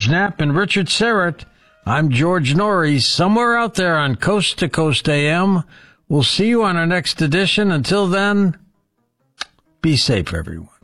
Knapp and Richard Serrett. I'm George Norrie, somewhere out there on Coast to Coast AM. We'll see you on our next edition. Until then, be safe, everyone.